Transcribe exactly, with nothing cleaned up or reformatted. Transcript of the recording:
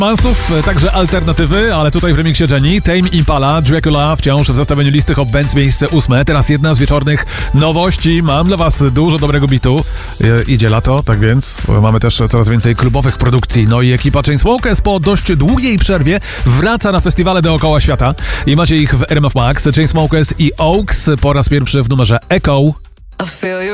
Mansów, także alternatywy, ale tutaj w remiksie Jenny. Tame Impala, Dracula wciąż w zestawieniu listy Hot Bands, miejsce ósme. Teraz jedna z wieczornych nowości. Mam dla was dużo dobrego bitu. E, idzie lato, tak więc mamy też coraz więcej klubowych produkcji. No i ekipa Chainsmokers po dość długiej przerwie wraca na festiwale dookoła świata i macie ich w R M F Max. Chainsmokers i Oaks po raz pierwszy w numerze Echo.